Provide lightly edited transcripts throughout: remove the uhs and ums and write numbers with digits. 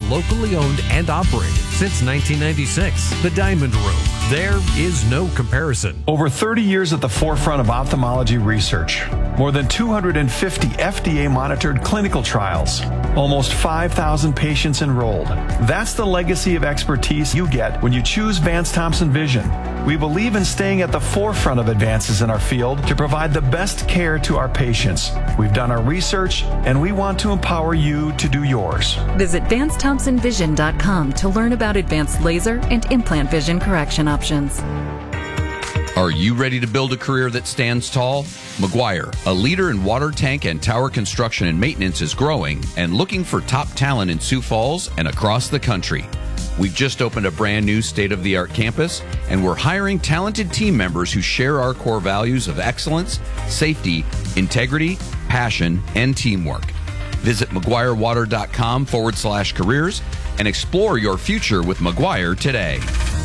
locally owned and operated since 1996. The Diamond Room. There is no comparison. Over 30 years at the forefront of ophthalmology research. More than 250 FDA-monitored clinical trials. Almost 5,000 patients enrolled. That's the legacy of expertise you get when you choose Vance Thompson Vision. We believe in staying at the forefront of advances in our field to provide the best care to our patients. We've done our research, and we want to empower you to do yours. Visit VanceThompsonVision.com to learn about advanced laser and implant vision correction options. Are you ready to build a career that stands tall? McGuire, a leader in water tank and tower construction and maintenance, is growing and looking for top talent in Sioux Falls and across the country. We've just opened a brand new state-of-the-art campus, and we're hiring talented team members who share our core values of excellence, safety, integrity, passion, and teamwork. Visit McGuireWater.com/careers and explore your future with McGuire today.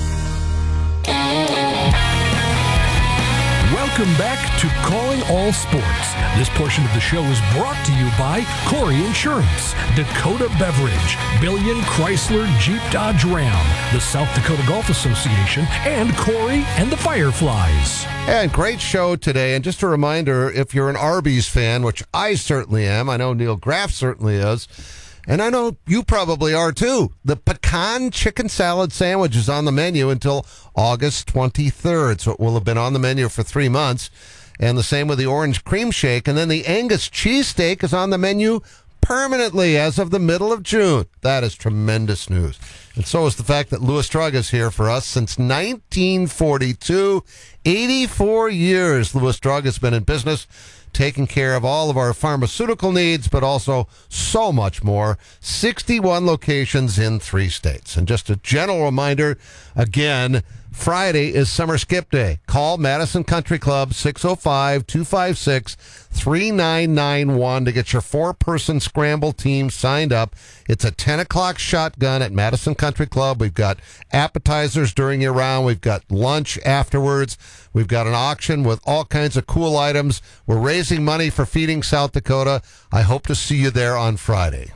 Welcome back to Calling All Sports. This portion of the show is brought to you by Corey Insurance, Dakota Beverage, Billion Chrysler Jeep Dodge Ram, the South Dakota Golf Association, and Corey and the Fireflies. And great show today. And just a reminder, if you're an Arby's fan, which I certainly am, I know Neil Graff certainly is, and I know you probably are too, the pecan chicken salad sandwich is on the menu until August 23rd. So it will have been on the menu for 3 months. And the same with the orange cream shake. And then the Angus cheesesteak is on the menu permanently as of the middle of June. That is tremendous news. And so is the fact that Louis Drug is here for us since 1942. 84 years Louis Drug has been in business, taking care of all of our pharmaceutical needs, but also so much more. 61 locations in 3 states. And just a general reminder, again, Friday is Summer Skip Day. Call Madison Country Club, 605-256-3991 to get your 4-person scramble team signed up. It's a 10 o'clock shotgun at Madison Country Club. We've got appetizers during your round. We've got lunch afterwards. We've got an auction with all kinds of cool items. We're raising money for Feeding South Dakota. I hope to see you there on Friday.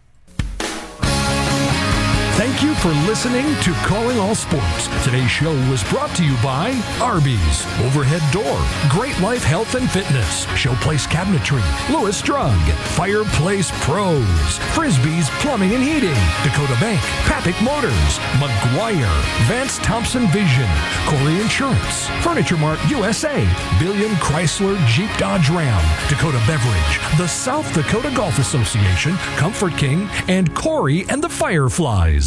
Thank you for listening to Calling All Sports. Today's show was brought to you by Arby's, Overhead Door, Great Life Health and Fitness, Showplace Cabinetry, Louis Drug, Fireplace Pros, Frisbee's Plumbing and Heating, Dakota Bank, Papik Motors, McGuire, Vance Thompson Vision, Corey Insurance, Furniture Mart USA, Billion Chrysler Jeep Dodge Ram, Dakota Beverage, the South Dakota Golf Association, Comfort King, and Corey and the Fireflies.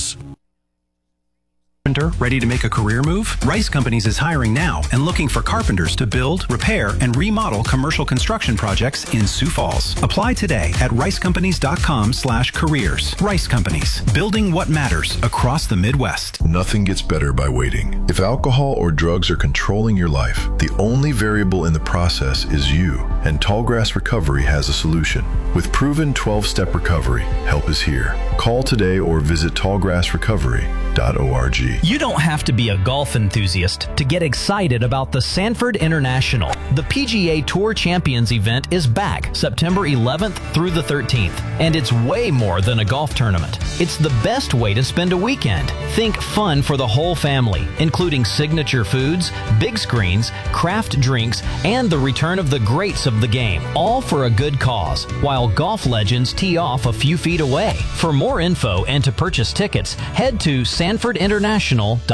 Ready to make a career move? Rice Companies is hiring now and looking for carpenters to build, repair, and remodel commercial construction projects in Sioux Falls. Apply today at ricecompanies.com/careers. Rice Companies, building what matters across the Midwest. Nothing gets better by waiting. If alcohol or drugs are controlling your life, the only variable in the process is you, and Tallgrass Recovery has a solution. With proven 12-step recovery, help is here. Call today or visit tallgrassrecovery.org. You don't have to be a golf enthusiast to get excited about the Sanford International. The PGA Tour Champions event is back September 11th through the 13th, and it's way more than a golf tournament. It's the best way to spend a weekend. Think fun for the whole family, including signature foods, big screens, craft drinks, and the return of the greats of the game, all for a good cause, while golf legends tee off a few feet away. For more info and to purchase tickets, head to SanfordInternational.com.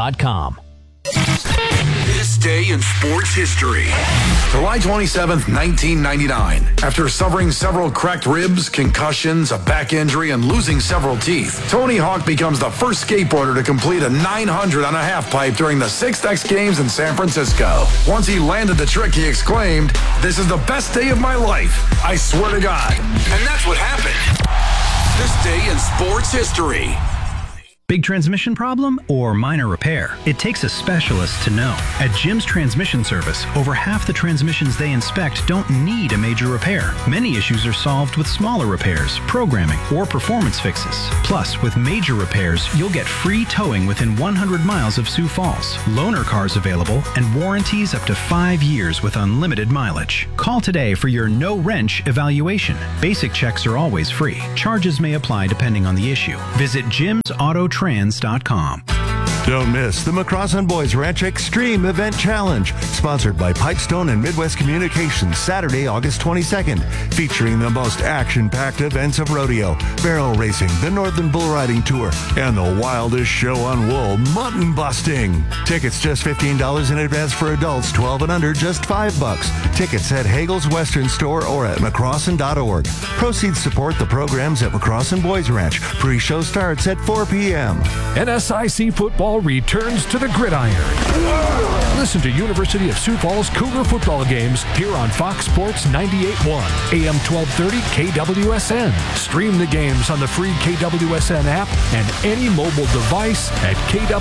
This day in sports history. July 27th, 1999. After suffering several cracked ribs, concussions, a back injury, and losing several teeth, Tony Hawk becomes the first skateboarder to complete a 900 on a half pipe during the 6th X Games in San Francisco. Once he landed the trick, he exclaimed, "This is the best day of my life. I swear to God." And that's what happened. This day in sports history. Big transmission problem or minor repair? It takes a specialist to know. At Jim's Transmission Service, over half the transmissions they inspect don't need a major repair. Many issues are solved with smaller repairs, programming, or performance fixes. Plus, with major repairs, you'll get free towing within 100 miles of Sioux Falls, loaner cars available, and warranties up to 5 years with unlimited mileage. Call today for your no-wrench evaluation. Basic checks are always free. Charges may apply depending on the issue. Visit jimsautotrans.com. Don't miss the McCrossan Boys Ranch Extreme Event Challenge, sponsored by Pipestone and Midwest Communications, Saturday, August 22nd, featuring the most action-packed events of rodeo, barrel racing, the Northern Bull Riding Tour, and the wildest show on wool, mutton busting. Tickets just $15 in advance for adults, 12 and under, just $5. Tickets at Hagel's Western Store or at McCrossan.org. Proceeds support the programs at McCrossan Boys Ranch. Pre-show starts at 4 p.m. NSIC football returns to the gridiron. Listen to University of Sioux Falls Cougar football games here on Fox Sports 98.1, AM 1230 KWSN. Stream the games on the free KWSN app and any mobile device at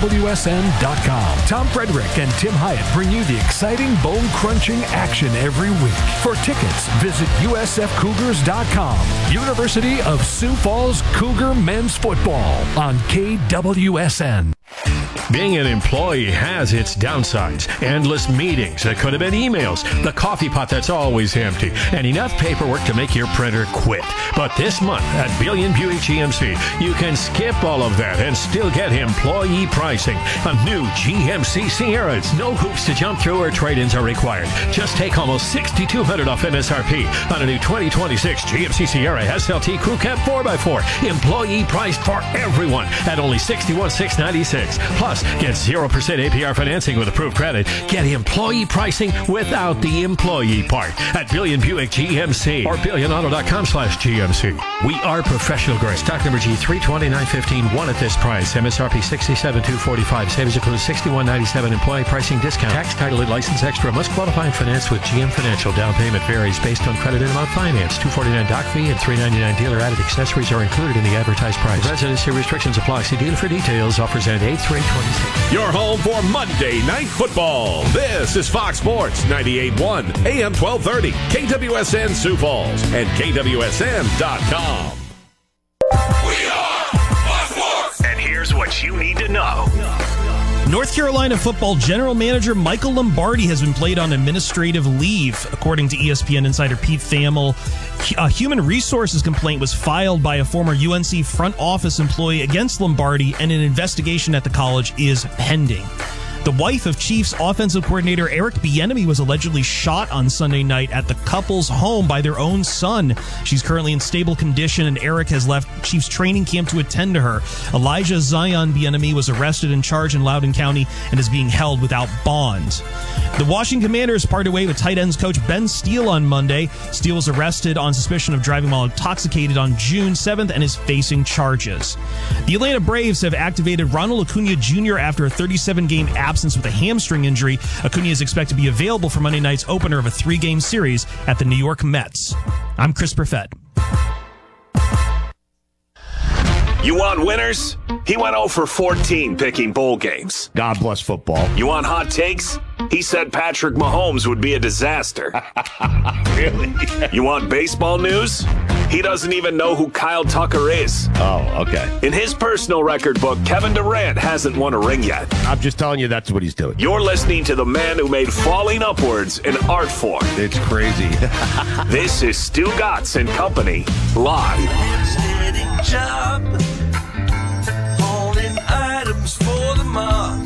KWSN.com. Tom Frederick and Tim Hyatt bring you the exciting, bone-crunching action every week. For tickets, visit USFCougars.com. University of Sioux Falls Cougar men's football on KWSN. Being an employee has its downsides. Endless meetings that could have been emails, the coffee pot that's always empty, and enough paperwork to make your printer quit. But this month at Billion Buick GMC, you can skip all of that and still get employee pricing. A new GMC Sierra. No hoops to jump through or trade-ins are required. Just take almost $6,200 off MSRP on a new 2026 GMC Sierra SLT Crew Cab 4x4. Employee priced for everyone at only $61,696. Plus, get 0% APR financing with approved credit. Get employee pricing without the employee part at Billion Buick GMC or billionauto.com/GMC. We are professional grade. Stock number G320915. One at this price. MSRP $67,245. Savings includes $61.97 employee pricing discount. Tax, title, and license extra. Must qualify and finance with GM Financial. Down payment varies based on credit and amount financed. $249 doc fee and $399 dealer added accessories are included in the advertised price. Residency restrictions apply. See dealer for details. Offers end 8/3/26. Your home for Monday Night Football. This is Fox Sports 98.1, AM 1230, KWSN Sioux Falls, and KWSN.com. We are Fox Sports. And here's what you need to know. North Carolina football general manager Michael Lombardi has been placed on administrative leave, according to ESPN insider Pete Thamel. A human resources complaint was filed by a former UNC front office employee against Lombardi, and an investigation at the college is pending. The wife of Chiefs offensive coordinator Eric Bieniemy was allegedly shot on Sunday night at the couple's home by their own son. She's currently in stable condition, and Eric has left Chiefs training camp to attend to her. Elijah Zion Bieniemy was arrested and charged in Loudoun County and is being held without bond. The Washington Commanders parted way with tight ends coach Ben Steele on Monday. Steele was arrested on suspicion of driving while intoxicated on June 7th and is facing charges. The Atlanta Braves have activated Ronald Acuna Jr. after a 37-game absence with a hamstring injury. Acuna is expected to be available for Monday night's opener of a 3-game series at the New York Mets. I'm Chris Perfett. You want winners? He went 0 for 14 picking bowl games. God bless football. You want hot takes? He said Patrick Mahomes would be a disaster. Really? You want baseball news? He doesn't even know who Kyle Tucker is. Oh, okay. In his personal record book, Kevin Durant hasn't won a ring yet. I'm just telling you that's what he's doing. You're listening to the man who made falling upwards an art form. It's crazy. This is Stu Gatz and Company, live. Job, holding items for the mob.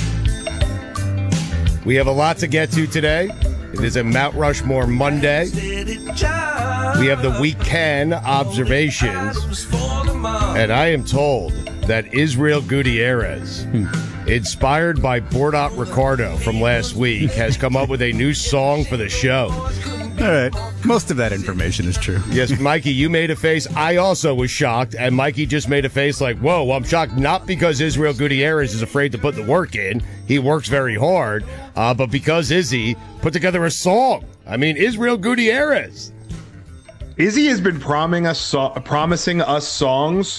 We have a lot to get to today. It is a Mount Rushmore Monday. We have the weekend observations. And I am told that Israel Gutierrez, inspired by Bordot Ricardo from last week, has come up with a new song for the show. All right. Most of that information is true. Yes, Mikey, you made a face. I also was shocked, and Mikey just made a face like, whoa, I'm shocked, not because Israel Gutierrez is afraid to put the work in. He works very hard, but because Izzy put together a song. I mean, Israel Gutierrez. Izzy has been promising us songs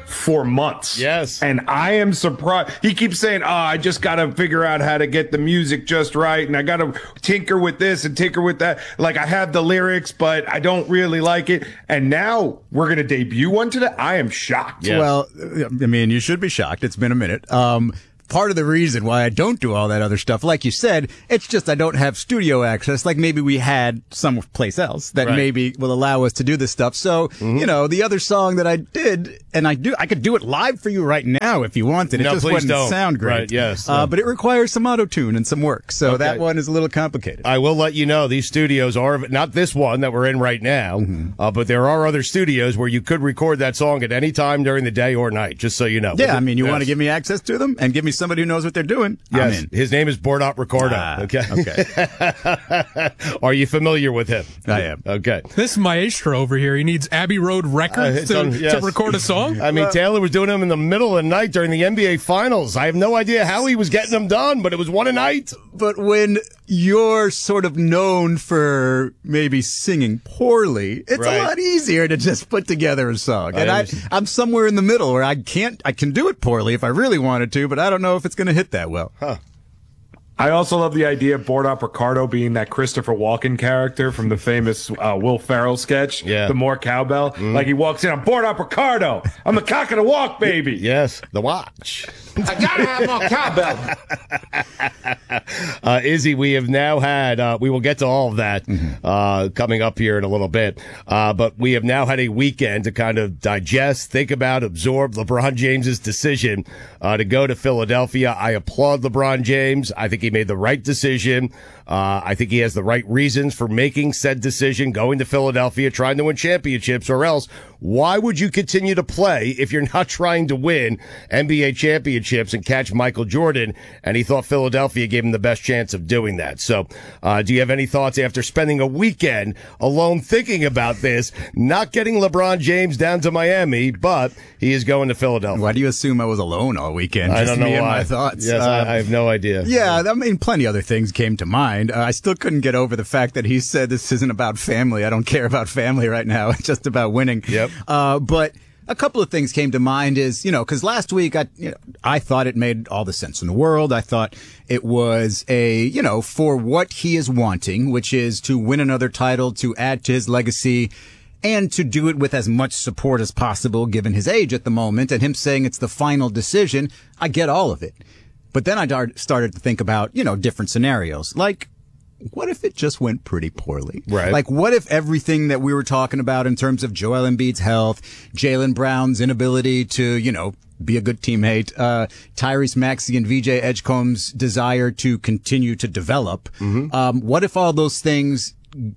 for months. Yes. And I am surprised. He keeps saying, I just got to figure out how to get the music just right. And I got to tinker with this and tinker with that. Like, I have the lyrics, but I don't really like it. And now we're going to debut one today. I am shocked. Yeah. Well, I mean, you should be shocked. It's been a minute. Part of the reason why I don't do all that other stuff, like you said, it's just I don't have studio access like maybe we had someplace else that maybe will allow us to do this stuff. So, you know, the other song that I did, and I could do it live for you right now if you wanted. It just wouldn't sound great. Right, yes. But it requires some auto-tune and some work. So that one is a little complicated. I will let you know these studios are, not this one that we're in right now, but there are other studios where you could record that song at any time during the day or night, just so you know. Yeah, I mean, you want to give me access to them and give me somebody who knows what they're doing. Yes, I'm in. His name is Bordop Ricardo. Okay. Are you familiar with him? I am. Okay. This maestro over here, he needs Abbey Road Records to record a song? I mean, Taylor was doing them in the middle of the night during the NBA Finals. I have no idea how he was getting them done, but it was one a night. But when you're sort of known for maybe singing poorly, it's a lot easier to just put together a song. And I'm somewhere in the middle where I can do it poorly if I really wanted to, but I don't know if it's going to hit that well. I also love the idea of Bordop Ricardo being that Christopher Walken character from the famous Will Ferrell sketch, The More Cowbell. Like he walks in, I'm Bordop Ricardo. I'm the cock of the walk, baby. Yes, the watch. I gotta have more cowbell. Izzy, we have now had, we will get to all of that coming up here in a little bit, but we have now had a weekend to kind of digest, think about, absorb LeBron James's decision to go to Philadelphia. I applaud LeBron James. I think he made the right decision. I think he has the right reasons for making said decision, going to Philadelphia, trying to win championships, or else why would you continue to play if you're not trying to win NBA championships and catch Michael Jordan? And he thought Philadelphia gave him the best chance of doing that. So, do you have any thoughts after spending a weekend alone thinking about this, not getting LeBron James down to Miami, but he is going to Philadelphia? Why do you assume I was alone all weekend? I Just don't know me and why. my thoughts. Yes, I have no idea. Yeah, I mean, plenty other things came to mind. I still couldn't get over the fact that he said this isn't about family. I don't care about family right now. It's just about winning. Yep. But a couple of things came to mind is, because last week I thought it made all the sense in the world. I thought it was for what he is wanting, which is to win another title, to add to his legacy, and to do it with as much support as possible, given his age at the moment, and him saying it's the final decision. I get all of it. But then I started to think about, different scenarios. Like, what if it just went pretty poorly? Right. Like, what if everything that we were talking about in terms of Joel Embiid's health, Jaylen Brown's inability to, be a good teammate, Tyrese Maxey and VJ Edgecombe's desire to continue to develop, what if all those things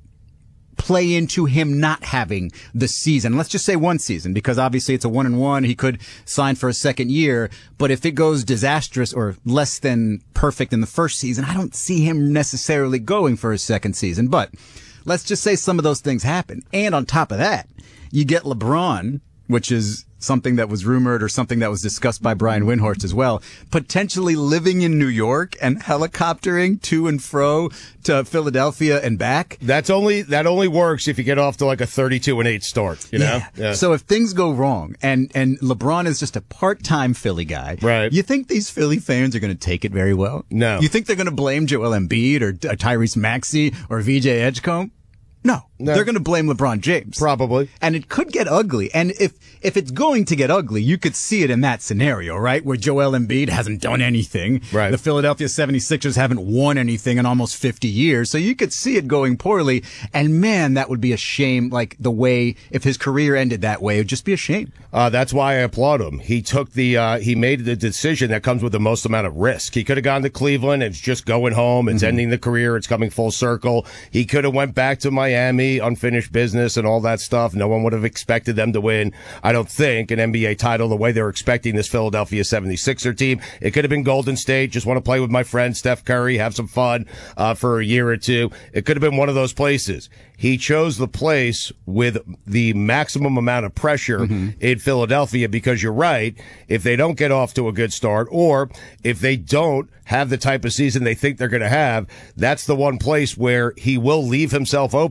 play into him not having the season? Let's just say one season, because obviously it's a 1-1. He could sign for a second year, but if it goes disastrous or less than perfect in the first season, I don't see him necessarily going for a second season. But let's just say some of those things happen. And on top of that, you get LeBron, which is something that was rumored or something that was discussed by Brian Windhorst as well, potentially living in New York and helicoptering to and fro to Philadelphia and back. That only works if you get off to like a 32-8 start, you know? Yeah. So if things go wrong and LeBron is just a part-time Philly guy, right? You think these Philly fans are going to take it very well? No. You think they're going to blame Joel Embiid or Tyrese Maxey or VJ Edgecombe? No, they're going to blame LeBron James. Probably. And it could get ugly. And if it's going to get ugly, you could see it in that scenario, right? Where Joel Embiid hasn't done anything. Right. The Philadelphia 76ers haven't won anything in almost 50 years. So you could see it going poorly. And man, that would be a shame. Like the way, if his career ended that way, it would just be a shame. That's why I applaud him. He took he made the decision that comes with the most amount of risk. He could have gone to Cleveland. It's just going home. It's ending the career. It's coming full circle. He could have went back to Miami, unfinished business and all that stuff. No one would have expected them to win, I don't think, an NBA title the way they're expecting this Philadelphia 76er team. It could have been Golden State. Just want to play with my friend Steph Curry, have some fun for a year or two. It could have been one of those places. He chose the place with the maximum amount of pressure in Philadelphia because you're right. If they don't get off to a good start, or if they don't have the type of season they think they're going to have, that's the one place where he will leave himself open for some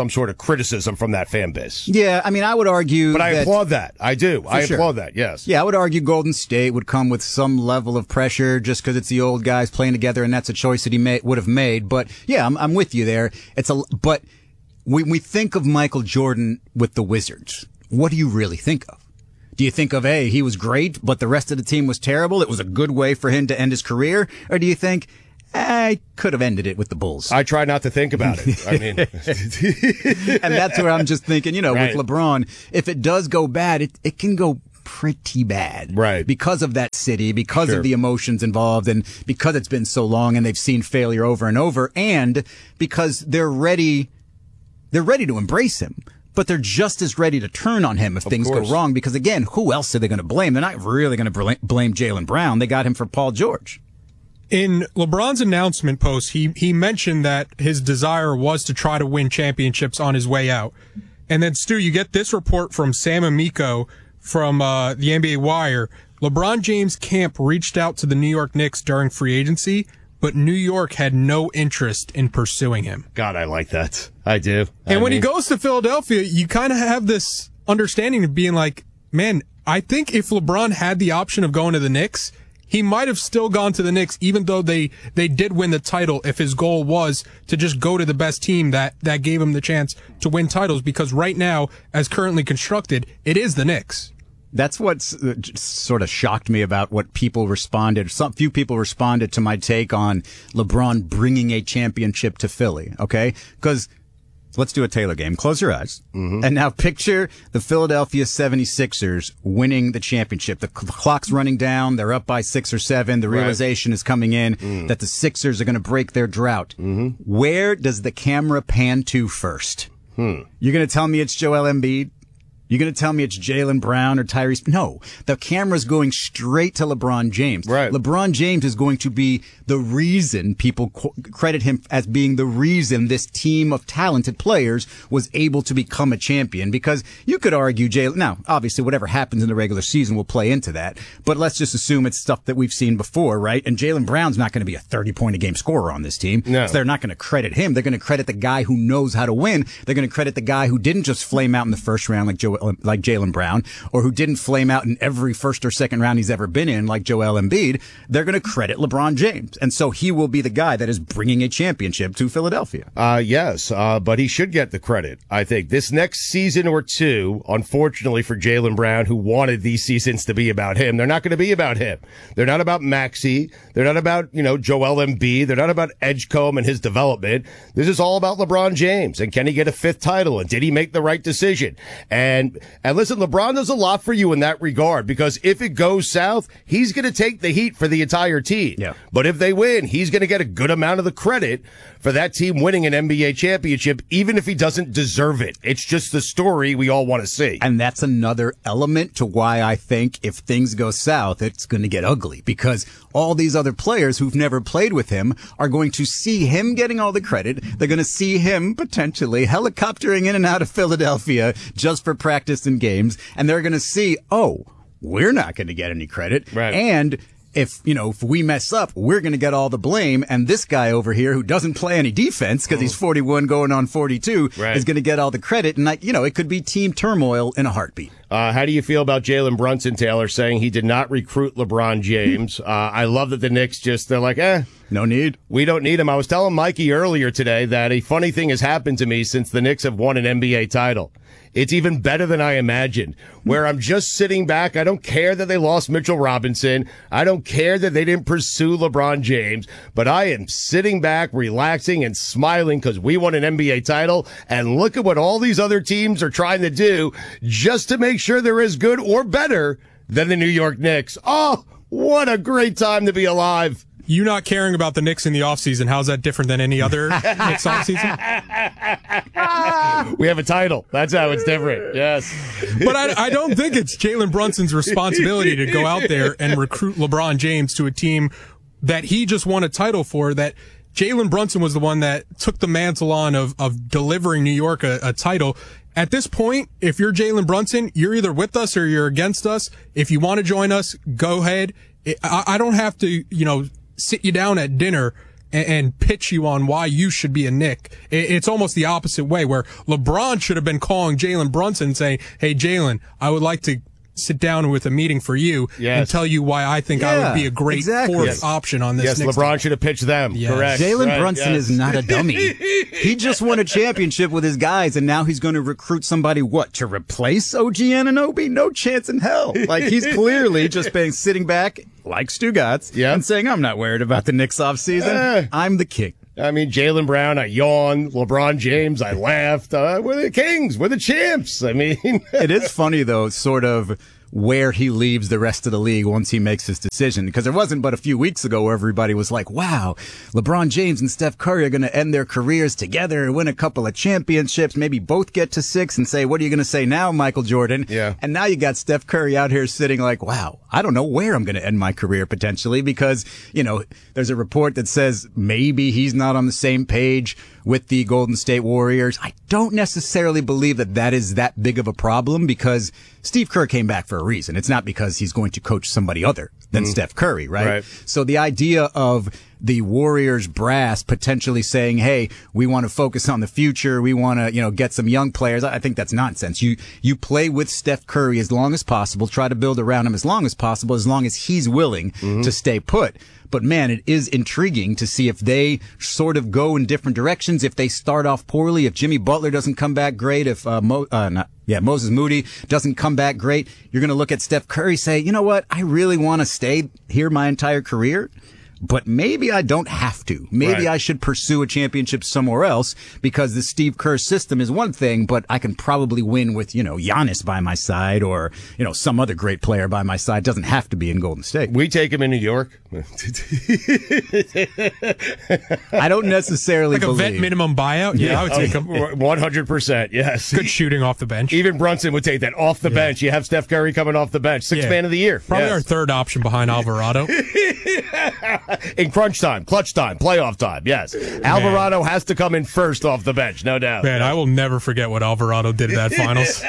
some sort of criticism from that fan base. Yeah, I mean, I would argue But I applaud that. I do. I applaud that, yes. Yeah, I would argue Golden State would come with some level of pressure just because it's the old guys playing together, and that's a choice that he would have made. But, yeah, I'm with you there. But when we think of Michael Jordan with the Wizards, what do you really think of? Do you think of, hey, he was great, but the rest of the team was terrible? It was a good way for him to end his career? Or do you think, I could have ended it with the Bulls? I try not to think about it. I mean, and that's where I'm just thinking, Right. with LeBron, if it does go bad, it can go pretty bad. Right. Because of that city, because Sure. of the emotions involved, and because it's been so long and they've seen failure over and over, and because they're ready to embrace him. But they're just as ready to turn on him if things go course. wrong. Because, again, who else are they going to blame? They're not really going to blame Jaylen Brown. They got him for Paul George. In LeBron's announcement post, he mentioned that his desire was to try to win championships on his way out. And then, Stu, you get this report from Sam Amico from the NBA Wire. LeBron James' camp reached out to the New York Knicks during free agency, but New York had no interest in pursuing him. God, I like that. I do. And when he goes to Philadelphia, you kind of have this understanding of being like, man, I think if LeBron had the option of going to the Knicks, he might have still gone to the Knicks, even though they did win the title, if his goal was to just go to the best team that gave him the chance to win titles. Because right now, as currently constructed, it is the Knicks. That's what's sort of shocked me about what people responded. Some few people responded to my take on LeBron bringing a championship to Philly. Okay, because let's do a Taylor game. Close your eyes. Mm-hmm. And now picture the Philadelphia 76ers winning the championship. The clock's running down. They're up by 6 or 7. The realization is coming in that the Sixers are going to break their drought. Where does the camera pan to first? You're going to tell me it's Joel Embiid? You're going to tell me it's Jaylen Brown or Tyrese? No, the camera's going straight to LeBron James. Right. LeBron James is going to be the reason people credit him as being the reason this team of talented players was able to become a champion. Because you could argue Jaylen. Now, obviously, whatever happens in the regular season will play into that. But let's just assume it's stuff that we've seen before, right? And Jaylen Brown's not going to be a 30-point-a-game scorer on this team. No. So they're not going to credit him. They're going to credit the guy who knows how to win. They're going to credit the guy who didn't just flame out in the first round like Jaylen Brown, or who didn't flame out in every first or second round he's ever been in like Joel Embiid. They're going to credit LeBron James. And so he will be the guy that is bringing a championship to Philadelphia. Yes, but he should get the credit, I think. This next season or two, unfortunately for Jaylen Brown, who wanted these seasons to be about him, they're not going to be about him. They're not about Maxey. They're not about, Joel Embiid. They're not about Edgecombe and his development. This is all about LeBron James. And can he get a 5th title? And did he make the right decision? And listen, LeBron does a lot for you in that regard, because if it goes south, he's going to take the heat for the entire team. Yeah. But if they win, he's going to get a good amount of the credit for that team winning an NBA championship, even if he doesn't deserve it. It's just the story we all want to see. And that's another element to why I think if things go south, it's going to get ugly, because all these other players who've never played with him are going to see him getting all the credit. They're going to see him potentially helicoptering in and out of Philadelphia just for practice and games. And they're going to see, oh, we're not going to get any credit. Right. And if we mess up, we're going to get all the blame. And this guy over here who doesn't play any defense because he's 41 going on 42 is going to get all the credit. And it could be team turmoil in a heartbeat. How do you feel about Jalen Brunson, Taylor, saying he did not recruit LeBron James? I love that the Knicks they're like, no need. We don't need him. I was telling Mikey earlier today that a funny thing has happened to me since the Knicks have won an NBA title. It's even better than I imagined, where I'm just sitting back. I don't care that they lost Mitchell Robinson. I don't care that they didn't pursue LeBron James, but I am sitting back, relaxing and smiling because we won an NBA title. And look at what all these other teams are trying to do just to make sure they're as good or better than the New York Knicks. Oh, what a great time to be alive. You not caring about the Knicks in the offseason, how's that different than any other Knicks offseason? We have a title. That's how it's different. Yes. But I don't think it's Jalen Brunson's responsibility to go out there and recruit LeBron James to a team that he just won a title for, that Jalen Brunson was the one that took the mantle on of delivering New York a title. At this point, if you're Jalen Brunson, you're either with us or you're against us. If you want to join us, go ahead. I don't have to, sit you down at dinner and pitch you on why you should be a Knick. It's almost the opposite way, where LeBron should have been calling Jalen Brunson saying, hey, Jalen, I would like to sit down with a meeting for you and tell you why I think I would be a great fourth option on this. Yes, Knicks LeBron team. should have pitched them. Yes. Correct. Jalen Brunson is not a dummy. He just won a championship with his guys, and now he's going to recruit somebody, to replace OG Anunoby? No chance in hell. Like, he's clearly just been sitting back, like Stugotz, and saying, I'm not worried about the Knicks offseason. I'm the king. I mean, Jaylen Brown, I yawned. LeBron James, I laughed. We're the kings. We're the champs. I mean, it is funny, though, sort of where he leaves the rest of the league once he makes his decision. Because there wasn't but a few weeks ago where everybody was like, wow, LeBron James and Steph Curry are going to end their careers together and win a couple of championships, maybe both get to 6 and say, what are you going to say now, Michael Jordan? Yeah. And now you got Steph Curry out here sitting like, wow, I don't know where I'm going to end my career potentially, because, there's a report that says maybe he's not on the same page with the Golden State Warriors. I don't necessarily believe that is that big of a problem, because Steve Kerr came back for a reason. It's not because he's going to coach somebody other than Steph Curry, right? So the idea of the Warriors brass potentially saying, hey, we want to focus on the future, we want to, get some young players, I think that's nonsense. You play with Steph Curry as long as possible, try to build around him as long as possible, as long as he's willing to stay put. But man, it is intriguing to see if they sort of go in different directions, if they start off poorly, if Jimmy Butler doesn't come back great, if Moses Moody doesn't come back great. You're going to look at Steph Curry, say, you know what, I really want to stay here my entire career, but maybe I don't have to. Maybe I should pursue a championship somewhere else, because the Steve Kerr system is one thing, but I can probably win with, Giannis by my side, or, some other great player by my side. It doesn't have to be in Golden State. We take him in New York. I don't necessarily believe. A vet minimum buyout? Yeah, I would take him. 100%, yes. Good shooting off the bench. Even Brunson would take that off the bench. You have Steph Curry coming off the bench. Sixth man of the year. Probably our third option behind Alvarado. In crunch time, clutch time, playoff time, yes. Alvarado has to come in first off the bench, no doubt. Man, I will never forget what Alvarado did in that finals.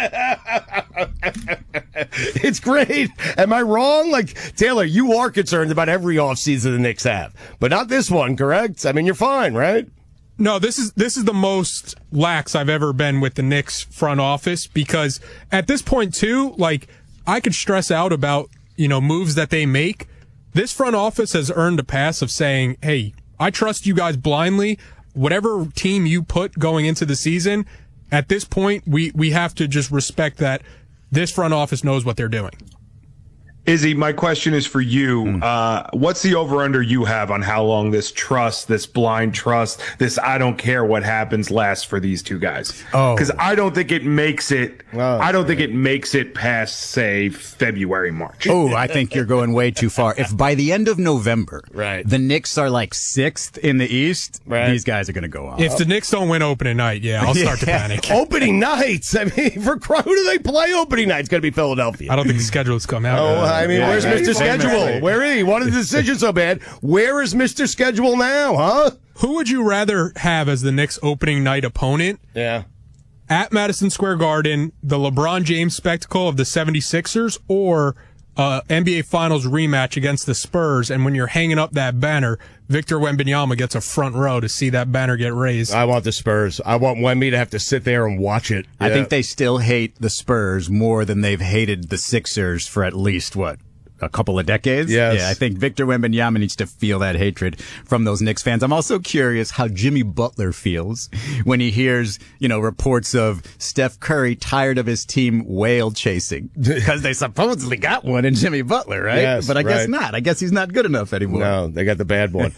It's great. Am I wrong? Like, Taylor, you are concerned about every offseason the Knicks have, but not this one, correct? I mean, you're fine, right? No, this is the most lax I've ever been with the Knicks front office, because at this point, too, like, I could stress out about, moves that they make. This front office has earned a pass of saying, hey, I trust you guys blindly. Whatever team you put going into the season, at this point, we have to just respect that this front office knows what they're doing. Izzy, my question is for you. What's the over-under you have on how long this trust, this blind trust, this I don't care what happens lasts for these two guys? Because I don't think it makes it. I don't think it makes it past, say, February, March. Oh, I think you're going way too far. If by the end of November, the Knicks are like 6th in the East, these guys are going to go off. If the Knicks don't win opening night, I'll start to panic. Opening nights? I mean, who do they play opening night? It's going to be Philadelphia. I don't think the schedule has come out. I mean, where's Mr. Schedule? Where is he? Why is the decision so bad? Where is Mr. Schedule now, huh? Who would you rather have as the Knicks opening night opponent? Yeah. At Madison Square Garden, the LeBron James spectacle of the 76ers, or NBA Finals rematch against the Spurs, and when you're hanging up that banner, Victor Wembanyama gets a front row to see that banner get raised. I want the Spurs. I want Wemby to have to sit there and watch it. I think they still hate the Spurs more than they've hated the Sixers for at least, a couple of decades? Yes. Yeah, I think Victor Wembanyama needs to feel that hatred from those Knicks fans. I'm also curious how Jimmy Butler feels when he hears, reports of Steph Curry tired of his team whale chasing, because they supposedly got one in Jimmy Butler, right? Yes, but I guess not. I guess he's not good enough anymore. No, they got the bad one.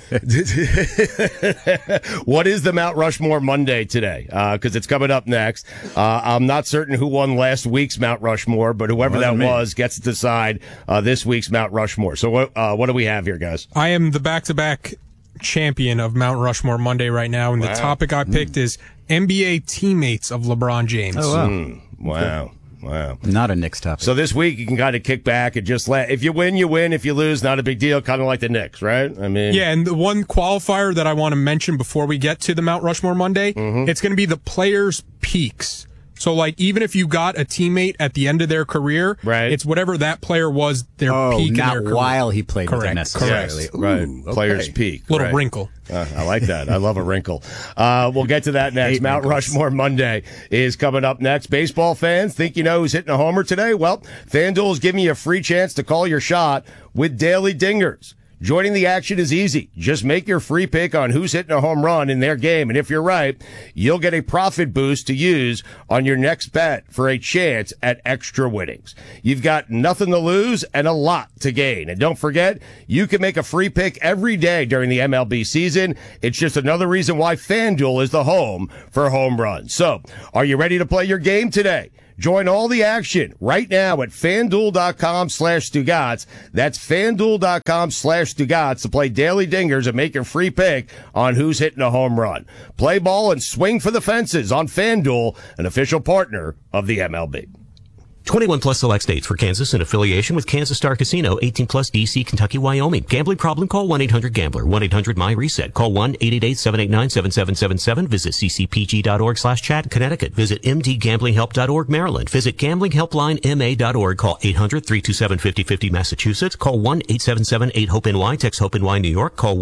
What is the Mount Rushmore Monday today? Because it's coming up next. I'm not certain who won last week's Mount Rushmore, but whoever that was gets to decide this week's Mount Rushmore. So what do we have here, guys? I am the back-to-back champion of Mount Rushmore Monday right now, and the topic I picked is NBA teammates of LeBron James. Oh, wow. Wow. Not a Knicks topic. So this week you can kind of kick back and just if you win, you win. If you lose, not a big deal. Kind of like the Knicks, right? I mean, yeah. And the one qualifier that I want to mention before we get to the Mount Rushmore Monday, it's going to be the players' peaks So, like, even if you got a teammate at the end of their career, it's whatever that player was their peak in their career. While he played with them Correct. necessarily. Yes, right. Player's peak. Little right. wrinkle. I like that. I love a wrinkle. We'll get to that next. Mount Rushmore Monday is coming up next. Baseball fans, think you know who's hitting a homer today? Well, FanDuel is giving you a free chance to call your shot with Daily Dingers. Joining the action is easy. Just make your free pick on who's hitting a home run in their game. And if you're right, you'll get a profit boost to use on your next bet for a chance at extra winnings. You've got nothing to lose and a lot to gain. And don't forget, you can make a free pick every day during the MLB season. It's just another reason why FanDuel is the home for home runs. So, are you ready to play your game today? Join all the action right now at FanDuel.com/Stugotz. That's FanDuel.com/Stugotz to play Daily Dingers and make your free pick on who's hitting a home run. Play ball and swing for the fences on FanDuel, an official partner of the MLB. 21 plus select states. For Kansas in affiliation with Kansas Star Casino. 18 plus DC, Kentucky, Wyoming. Gambling problem? Call 1-800-GAMBLER. 1-800-MY-RESET. Call 1-888-789-7777. Visit ccpg.org/chat. Connecticut. Visit mdgamblinghelp.org. Maryland. Visit gamblinghelplinema.org. Call 800-327-5050. Massachusetts. Call 1-877-8-HOPE-NY. Text HOPE-NY. New York. Call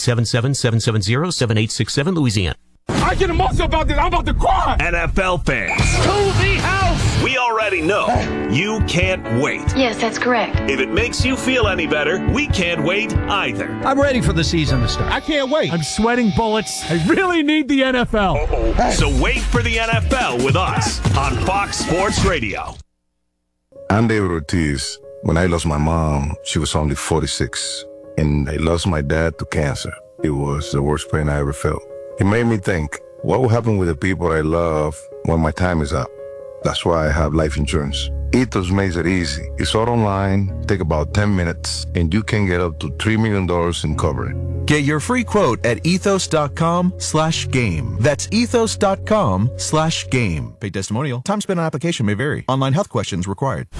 1-877-770-7867. Louisiana. I get emotional about this. I'm about to cry. NFL fans, To the house. we already know you can't wait. Yes, that's correct. If it makes you feel any better, we can't wait either. I'm ready for the season to start. I can't wait. I'm sweating bullets. I really need the NFL. So wait for the NFL with us on Fox Sports Radio. I'm David Ortiz. When I lost my mom, she was only 46. And I lost my dad to cancer. It was the worst pain I ever felt. It made me think, what will happen with the people I love when my time is up? That's why I have life insurance. Ethos makes it easy. It's all online, take about 10 minutes, and you can get up to $3 million in coverage. Get your free quote at ethos.com/game. That's ethos.com/game. Paid testimonial. Time spent on application may vary. Online health questions required.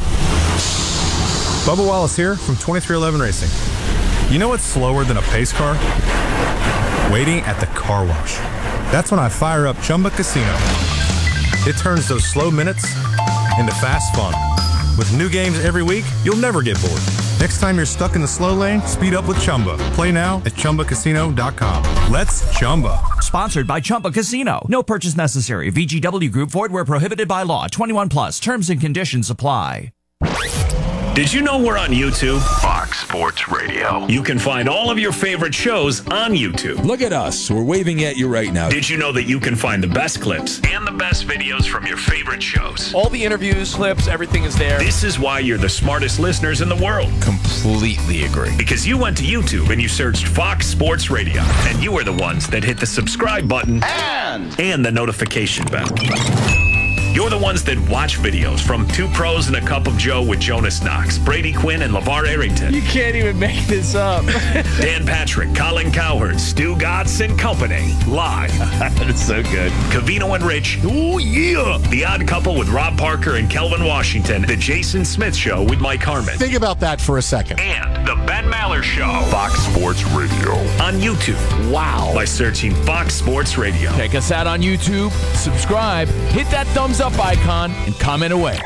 Bubba Wallace here from 2311 Racing. You know what's slower than a pace car? Waiting at the car wash. That's when I fire up Chumba Casino. It turns those slow minutes into fast fun. With new games every week, you'll never get bored. Next time you're stuck in the slow lane, speed up with Chumba. Play now at ChumbaCasino.com. Let's Chumba. Sponsored by Chumba Casino. No purchase necessary. VGW Group. Void where prohibited by law. 21 plus. Terms and conditions apply. Did you know we're on YouTube? Fox Sports Radio. You can find all of your favorite shows on YouTube. Look at us. We're waving at you right now. Did you know that you can find the best clips and the best videos from your favorite shows? All the interviews, clips, everything is there. This is why you're the smartest listeners in the world. Completely agree. Because you went to YouTube and you searched Fox Sports Radio, and you were the ones that hit the subscribe button and the notification bell. You're the ones that watch videos from Two Pros and a Cup of Joe with Jonas Knox, Brady Quinn, and LeVar Arrington. You can't even make this up. Dan Patrick, Colin Cowherd, Stu Gotts and Company. Live. That's so good. Covino and Rich. Oh, yeah. The Odd Couple with Rob Parker and Kelvin Washington. The Jason Smith Show with Mike Harmon. Think about that for a second. And The Ben Maller Show. Fox Sports Radio. On YouTube. Wow. By searching Fox Sports Radio. Check us out on YouTube. Subscribe. Hit that thumbs up icon and comment away.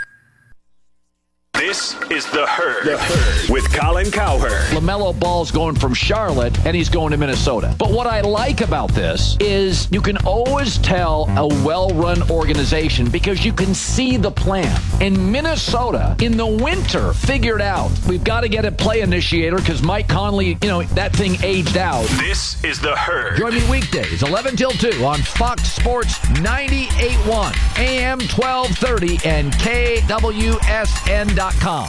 This is The Herd, with Colin Cowherd. LaMelo Ball's going from Charlotte, and he's going to Minnesota. But what I like about this is you can always tell a well-run organization because you can see the plan. In Minnesota, in the winter, figured out we've got to get a play initiator because Mike Conley, that thing aged out. This is The Herd. Join me weekdays, 11 till 2 on Fox Sports 98.1, AM 1230, and KWSN.com.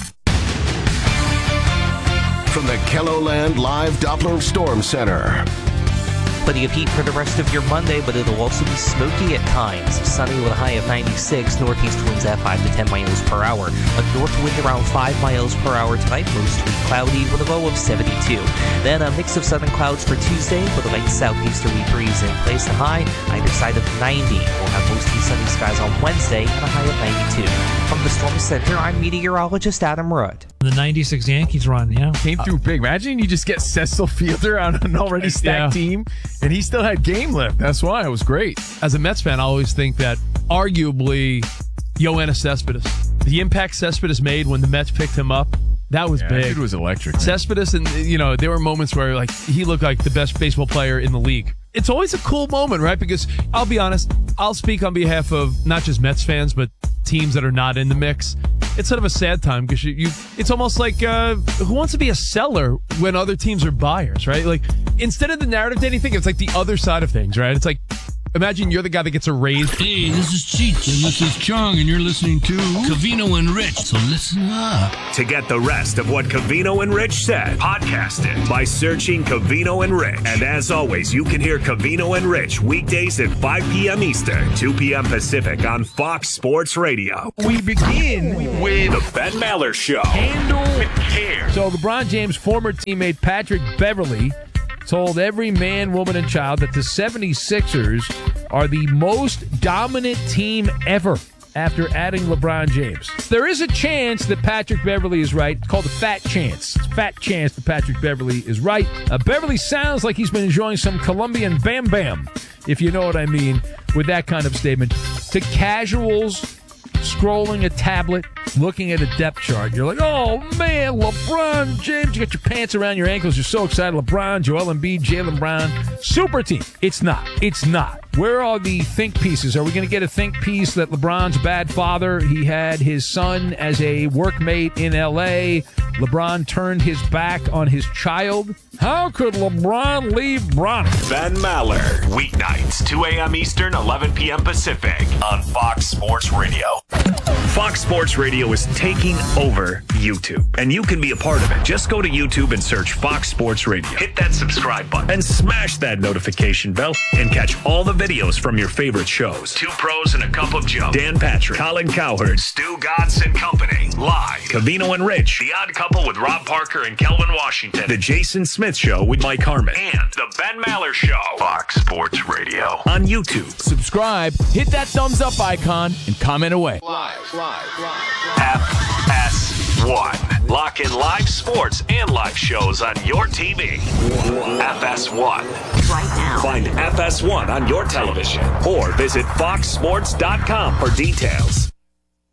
From the KELOLAND Live Doppler Storm Center. Plenty of heat for the rest of your Monday, but it'll also be smoky at times. Sunny with a high of 96, northeast winds at 5 to 10 miles per hour. A north wind around 5 miles per hour tonight, mostly cloudy with a low of 72. Then a mix of southern clouds for Tuesday with a light southeasterly breeze in place. A high either side of 90. We'll have mostly sunny skies on Wednesday and a high of 92. From the Storm Center, I'm meteorologist Adam Rudd. The 96 Yankees run, yeah. Came through big. Imagine you just get Cecil Fielder on an already stacked team, and he still had game left. That's why it was great. As a Mets fan, I always think that arguably Yoenis Cespedes. The impact Cespedes made when the Mets picked him up, that was big. It was electric. Cespedes, and there were moments where like he looked like the best baseball player in the league. It's always a cool moment, right? Because I'll be honest, I'll speak on behalf of not just Mets fans, but teams that are not in the mix. It's sort of a sad time because it's almost like who wants to be a seller when other teams are buyers, right? Like instead of the narrative dating thing, it's like the other side of things, right? It's like, imagine you're the guy that gets a raise. Hey, this is Cheech, and this is Chung, and you're listening to Covino and Rich, so listen up. To get the rest of what Covino and Rich said, podcast it by searching Covino and Rich. And as always, you can hear Covino and Rich weekdays at 5 p.m. Eastern, 2 p.m. Pacific on Fox Sports Radio. We begin with The Ben Maller Show. Handle with Care. So LeBron James' former teammate Patrick Beverley told every man, woman, and child that the 76ers are the most dominant team ever after adding LeBron James. There is a chance that Patrick Beverley is right. It's called a fat chance. It's a fat chance that Patrick Beverley is right. Beverley sounds like he's been enjoying some Colombian Bam Bam, if you know what I mean, with that kind of statement. To casuals scrolling a tablet, looking at a depth chart, you're like, oh man, LeBron James, you got your pants around your ankles, you're so excited. LeBron, Joel Embiid, Jaylen Brown, super team. It's not. Where are the think pieces? Are we going to get a think piece that LeBron's a bad father? He had his son as a workmate in L.A. LeBron turned his back on his child. How could LeBron leave Bronny? Ben Maller, weeknights, 2 a.m. Eastern, 11 p.m. Pacific on Fox Sports Radio. Fox Sports Radio is taking over YouTube, and you can be a part of it. Just go to YouTube and search Fox Sports Radio. Hit that subscribe button and smash that notification bell and catch all the videos from your favorite shows. Two Pros and a Cup of Joe, Dan Patrick, Colin Cowherd, Stu Godson Company, live. Covino and Rich, The Odd Couple with Rob Parker and Kelvin Washington, The Jason Smith Show with Mike Harmon, and The Ben Maller Show. Fox Sports Radio on YouTube. Subscribe, hit that thumbs up icon, and comment away. FS1. Lock in live sports and live shows on your TV. FS1. Right now. Find FS1 on your television or visit foxsports.com for details.